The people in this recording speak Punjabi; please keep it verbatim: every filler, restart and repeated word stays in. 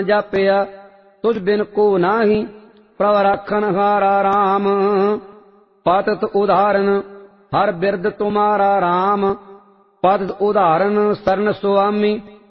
ਜਾਪਿਆ ਤੁਝ ਬਿਨ ਕੋ ਨਾਹੀ ਪ੍ਰਭ ਰਾਖਨ ਹਾਰਾ ਰਾਮ। ਪਤਿਤ ਉਦਾਹਰਨ ਹਰ ਬਿਰਦ ਤੁਮਾਰਾ ਰਾਮ। ਪਤਿਤ ਉਦਾਹਰਨ ਸਰਨ ਸੁਆਮੀ